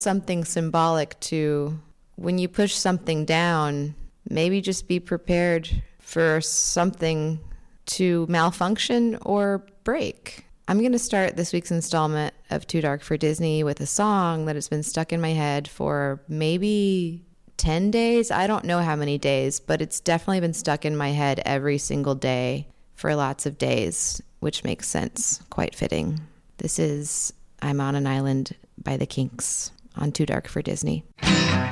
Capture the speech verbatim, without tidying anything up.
something symbolic to when you push something down, maybe just be prepared for something to malfunction or break. I'm going to start this week's installment of Too Dark for Disney with a song that has been stuck in my head for maybe ten days. I don't know how many days, but it's definitely been stuck in my head every single day for lots of days, which makes sense. Quite fitting. This is I'm on an Island by the Kinks on Too Dark for Disney.